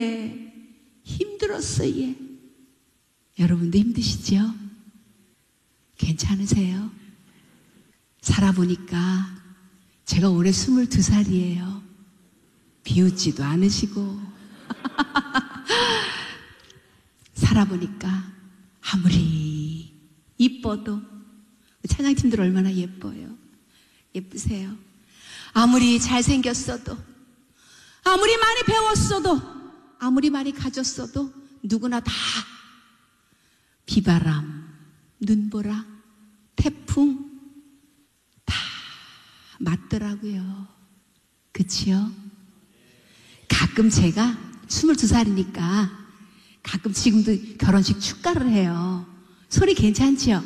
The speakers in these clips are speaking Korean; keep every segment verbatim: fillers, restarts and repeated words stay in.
힘들었어 얘. 여러분도 힘드시죠? 괜찮으세요? 살아보니까 제가 올해 스물두 살이에요. 비웃지도 않으시고 살아보니까 아무리 이뻐도 찬양팀들 얼마나 예뻐요. 예쁘세요? 아무리 잘생겼어도, 아무리 많이 배웠어도, 아무리 많이 가졌어도 누구나 다 비바람, 눈보라, 태풍 다 맞더라고요. 그치요? 가끔 제가 스물두 살이니까 가끔 지금도 결혼식 축가를 해요. 소리 괜찮죠?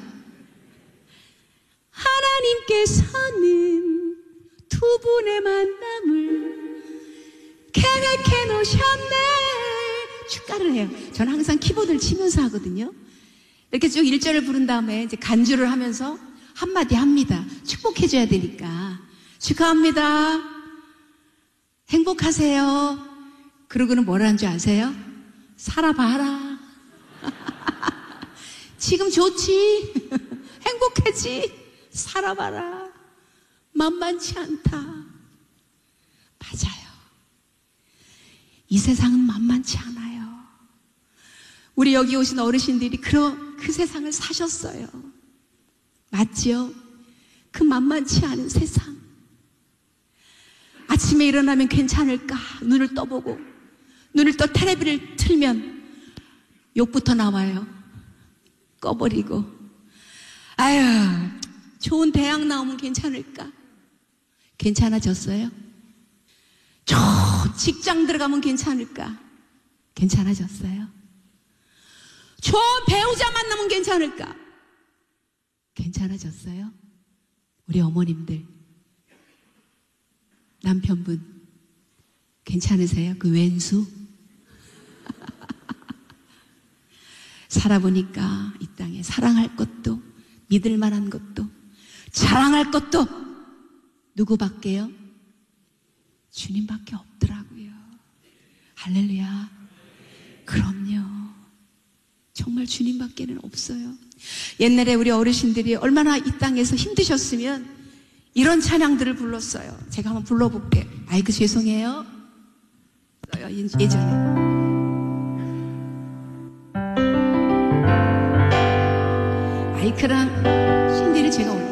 하나님께서는 두 분의 만남을 계획해 놓으셨네. 축가를 해요. 저는 항상 키보드를 치면서 하거든요. 이렇게 쭉 일 절을 부른 다음에 이제 간주를 하면서 한마디 합니다. 축복해줘야 되니까. 축하합니다. 행복하세요. 그러고는 뭐라는 줄 아세요? 살아봐라. 지금 좋지. 행복하지. 살아봐라. 만만치 않다. 맞아요. 이 세상은 만만치 않아요. 우리 여기 오신 어르신들이 그, 그 세상을 사셨어요. 맞지요? 그 만만치 않은 세상. 아침에 일어나면 괜찮을까? 눈을 떠보고 눈을 떠 텔레비를 틀면 욕부터 나와요. 꺼버리고 아유 좋은 대학 나오면 괜찮을까? 괜찮아졌어요? 좋은 직장 들어가면 괜찮을까? 괜찮아졌어요? 좋은 배우자 만나면 괜찮을까? 괜찮아졌어요? 우리 어머님들, 남편분 괜찮으세요? 그 왼수? 살아보니까 이 땅에 사랑할 것도 믿을 만한 것도 자랑할 것도 누구밖에요? 주님밖에 없더라고요. 할렐루야. 그럼요. 정말 주님밖에는 없어요. 옛날에 우리 어르신들이 얼마나 이 땅에서 힘드셨으면 이런 찬양들을 불렀어요. 제가 한번 불러볼게요. 아이고 죄송해요. 예전에 마이크랑 신디를 제가